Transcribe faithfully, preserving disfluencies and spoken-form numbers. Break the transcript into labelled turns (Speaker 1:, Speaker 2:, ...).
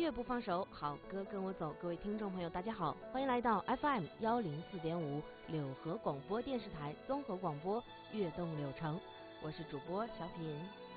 Speaker 1: 乐不放手，好歌跟我走。各位听众朋友大家好，欢迎来到 F M 一零四点五柳河广播电视台综合广播悦动柳城，我是主播小品。